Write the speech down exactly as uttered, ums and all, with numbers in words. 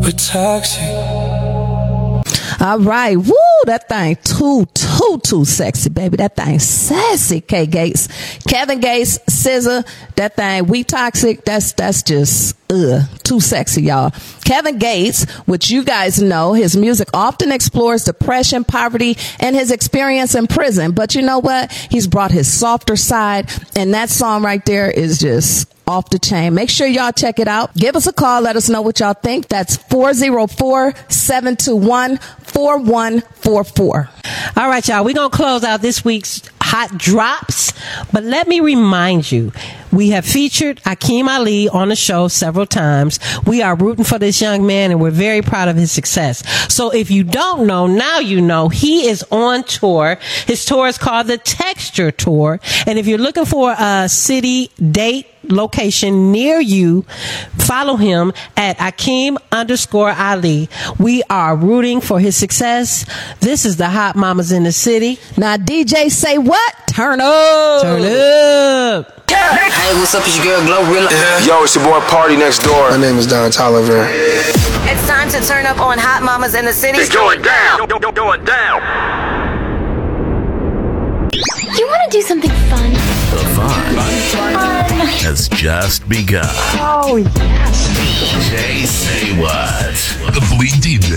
We're toxic. All right. Woo, that thing too, too, too sexy, baby. That thing sassy, K Gates. Kevin Gates, S Z A, that thing, We Toxic, that's, that's just, ugh, too sexy, y'all. Kevin Gates, which you guys know, his music often explores depression, poverty, and his experience in prison. But you know what? He's brought his softer side, and that song right there is just off the chain. Make sure y'all check it out. Give us a call. Let us know what y'all think. That's four oh four, seven two one, four one four four. All right, y'all. We're going to close out this week's Hot Drops. But let me remind you, we have featured Akeem Ali on the show several times. We are rooting for this young man, and we're very proud of his success. So if you don't know, now you know. He is on tour. His tour is called the Texture Tour. And if you're looking for a city, date, location near you, follow him at Akeem underscore Ali. We are rooting for his success. This is the Hot Mamas in the City. Now, D J, say what? Turn up. Turn up. Hey, what's up? It's your girl Glorilla. Yeah. Yo, it's your boy Party Next Door. My name is Don Tolliver. It's time to turn up on Hot Mamas in the City. It's going down. Go, go, going down. You want to do something fun? The fun, Fun. has just begun. Oh, yes. D J Say What? The Bleed D J.